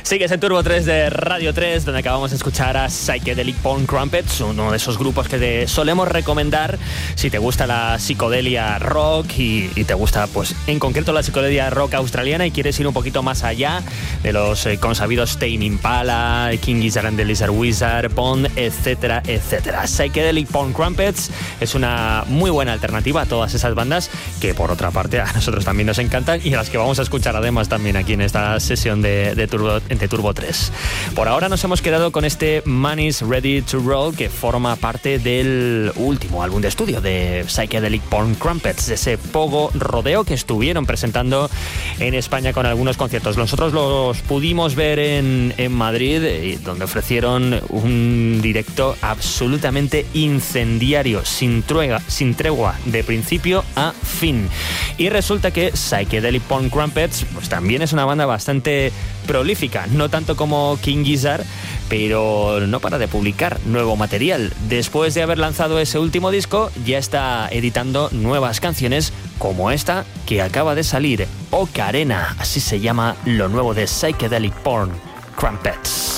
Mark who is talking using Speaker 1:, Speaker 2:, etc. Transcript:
Speaker 1: Sigues en Turbo 3 de Radio 3, donde acabamos de escuchar a Psychedelic Porn Crumpets, uno de esos grupos que te solemos recomendar si te gusta la psicodelia rock y te gusta, pues, en concreto la psicodelia rock australiana y quieres ir un poquito más allá de los consabidos Tame Impala, King Gizzard and the Lizard Wizard, Pond, etcétera, etcétera. Psychedelic Porn Crumpets es una muy buena alternativa a todas esas bandas que, por otra parte, a nosotros también nos encantan y a las que vamos a escuchar además también aquí en esta sesión de Turbo 3. Por ahora nos hemos quedado con este Man is Ready to Roll, que forma parte del último álbum de estudio de Psychedelic Porn Crumpets, ese pogo rodeo que estuvieron presentando en España con algunos conciertos. Nosotros los pudimos ver en Madrid, donde ofrecieron un directo absolutamente incendiario, sin tregua, de principio a fin. Y resulta que Psychedelic Porn Crumpets pues también es una banda bastante prolífica, no tanto como King Gizzard, pero no para de publicar nuevo material. Después de haber lanzado ese último disco, ya está editando nuevas canciones como esta que acaba de salir, Ocarena, así se llama lo nuevo de Psychedelic Porn Crumpets.